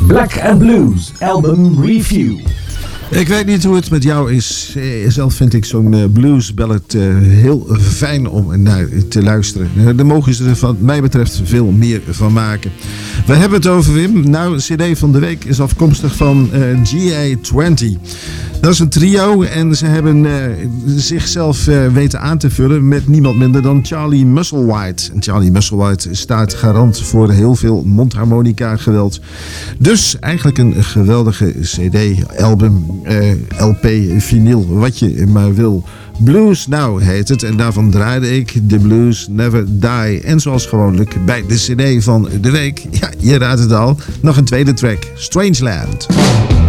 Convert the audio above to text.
Black and Blues Album Review. Ik weet niet hoe het met jou is. Zelf vind ik zo'n blues ballad heel fijn om naar te luisteren. Daar mogen ze er wat mij betreft veel meer van maken. We hebben het over Wim. Nou, CD van de week is afkomstig van GA20. Dat is een trio en ze hebben zichzelf weten aan te vullen met niemand minder dan Charlie Musselwhite. En Charlie Musselwhite staat garant voor heel veel mondharmonica geweld. Dus eigenlijk een geweldige CD-album, LP, vinyl, wat je maar wil. Blues Now heet het en daarvan draaide ik The Blues Never Die. En zoals gewoonlijk bij de CD van de week, ja, je raadt het al, nog een tweede track, Strangeland.